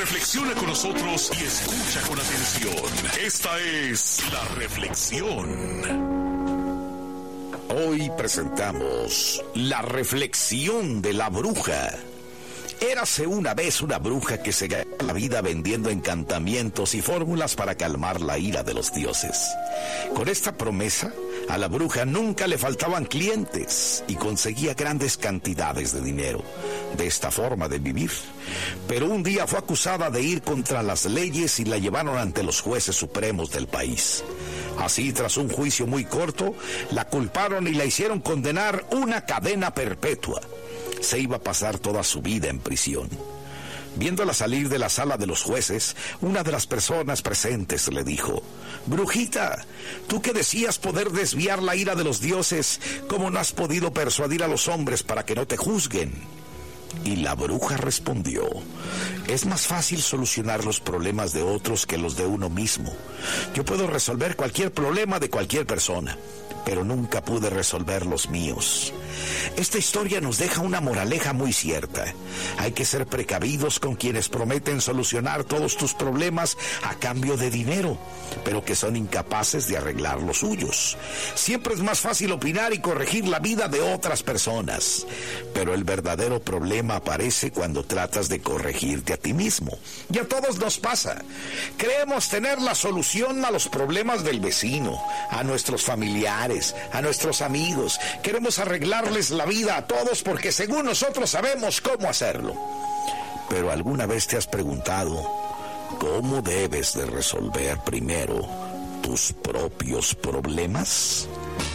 Reflexiona con nosotros y escucha con atención. Esta es La Reflexión. Hoy presentamos La Reflexión de la Bruja. Érase una vez una bruja que se ganaba la vida vendiendo encantamientos y fórmulas para calmar la ira de los dioses. Con esta promesa, a la bruja nunca le faltaban clientes y conseguía grandes cantidades de dinero de esta forma de vivir. Pero un día fue acusada de ir contra las leyes y la llevaron ante los jueces supremos del país. Así, tras un juicio muy corto, la culparon y la hicieron condenar una cadena perpetua. Se iba a pasar toda su vida en prisión. Viéndola salir de la sala de los jueces, una de las personas presentes le dijo: «Brujita, tú que decías poder desviar la ira de los dioses, ¿cómo no has podido persuadir a los hombres para que no te juzguen?». Y la bruja respondió: «Es más fácil solucionar los problemas de otros que los de uno mismo. Yo puedo resolver cualquier problema de cualquier persona, pero nunca pude resolver los míos». Esta historia nos deja una moraleja muy cierta. Hay que ser precavidos con quienes prometen solucionar todos tus problemas a cambio de dinero, pero que son incapaces de arreglar los suyos. Siempre es más fácil opinar y corregir la vida de otras personas, pero el verdadero problema aparece cuando tratas de corregirte a ti mismo. Y a todos nos pasa. Creemos tener la solución a los problemas del vecino, a nuestros familiares, a nuestros amigos. Queremos arreglarles la vida a todos porque según nosotros sabemos cómo hacerlo. Pero ¿alguna vez te has preguntado cómo debes de resolver primero tus propios problemas?